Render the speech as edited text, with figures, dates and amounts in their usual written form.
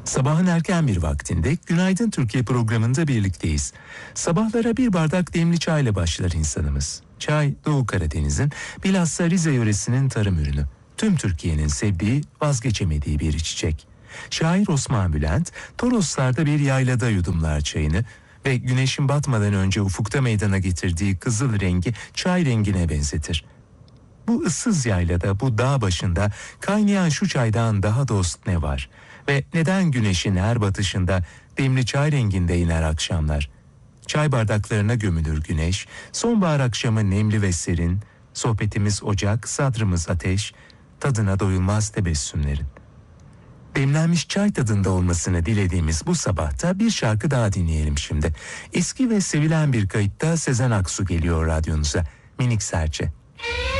Sabahın erken bir vaktinde Günaydın Türkiye programında birlikteyiz. Sabahlara bir bardak demli çayla başlar insanımız. Çay, Doğu Karadeniz'in, bilhassa Rize yöresinin tarım ürünü. Tüm Türkiye'nin sevdiği, vazgeçemediği bir içecek. Şair Osman Bülent, Toroslar'da bir yaylada yudumlar çayını ve güneşin batmadan önce ufukta meydana getirdiği kızıl rengi çay rengine benzetir. Bu ıssız yaylada, bu dağ başında kaynayan şu çaydan daha dost ne var? Ve neden güneşin her batışında demli çay renginde iner akşamlar? Çay bardaklarına gömülür güneş, sonbahar akşamı nemli ve serin, sohbetimiz ocak, sadrımız ateş, tadına doyulmaz tebessümlerin. Demlenmiş çay tadında olmasını dilediğimiz bu sabahta bir şarkı daha dinleyelim şimdi. Eski ve sevilen bir kayıtta Sezen Aksu geliyor radyonuza. Minik Serçe.